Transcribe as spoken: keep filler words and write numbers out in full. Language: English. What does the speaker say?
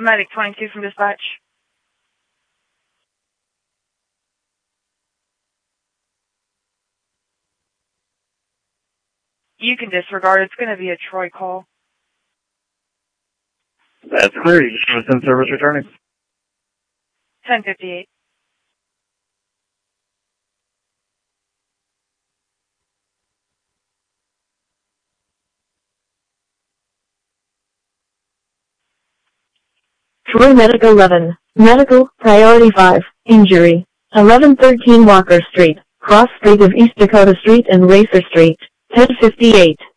Medic twenty-two from dispatch. You can disregard. It's going to be a Troy call. That's clear. You just want to send service returning. ten fifty-eight. Troy Medic eleven. Medical, Priority five. Injury. eleven thirteen Walker Street. Cross Street of East Dakota Street and Racer Street. ten fifty-eight.